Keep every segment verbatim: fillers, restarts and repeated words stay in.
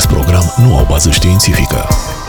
acest program nu au bază științifică.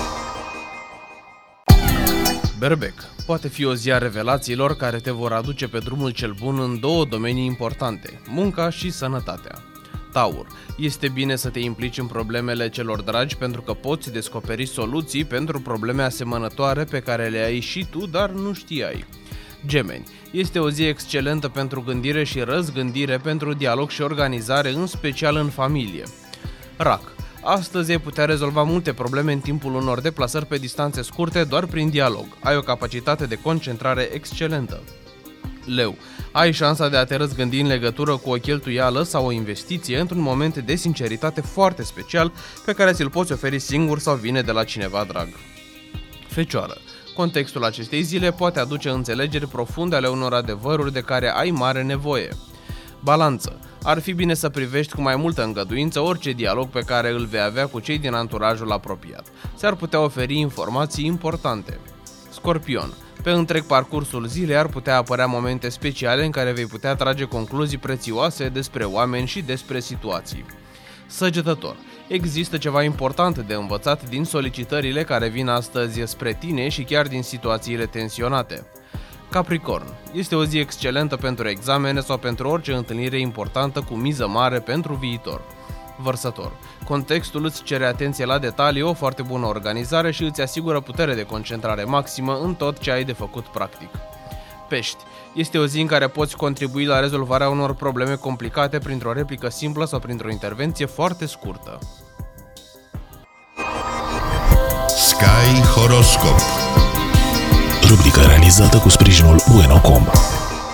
Berbec poate fi o zi a revelațiilor care te vor aduce pe drumul cel bun în două domenii importante, munca și sănătatea. Taur, este bine să te implici în problemele celor dragi pentru că poți descoperi soluții pentru probleme asemănătoare pe care le ai și tu, dar nu știai. Gemeni, este o zi excelentă pentru gândire și răzgândire, pentru dialog și organizare, în special în familie. Rac, astăzi ai putea rezolva multe probleme în timpul unor deplasări pe distanțe scurte doar prin dialog. Ai o capacitate de concentrare excelentă. Leu, ai șansa de a te răzgândi în legătură cu o cheltuială sau o investiție într-un moment de sinceritate foarte special pe care ți-l poți oferi singur sau vine de la cineva drag. Fecioară, contextul acestei zile poate aduce înțelegeri profunde ale unor adevăruri de care ai mare nevoie. Balanță, ar fi bine să privești cu mai multă îngăduință orice dialog pe care îl vei avea cu cei din anturajul apropiat. Ți-ar putea oferi informații importante. Scorpion, pe întreg parcursul zilei ar putea apărea momente speciale în care vei putea trage concluzii prețioase despre oameni și despre situații. Săgetător, există ceva important de învățat din solicitările care vin astăzi spre tine și chiar din situațiile tensionate. Capricorn, este o zi excelentă pentru examene sau pentru orice întâlnire importantă cu miză mare pentru viitor. Vărsător, contextul îți cere atenție la detalii, o foarte bună organizare și îți asigură putere de concentrare maximă în tot ce ai de făcut practic. Pești, este o zi în care poți contribui la rezolvarea unor probleme complicate printr-o replică simplă sau printr-o intervenție foarte scurtă. Sky Horoscop, rubrica realizată cu sprijinul Bueno punct com.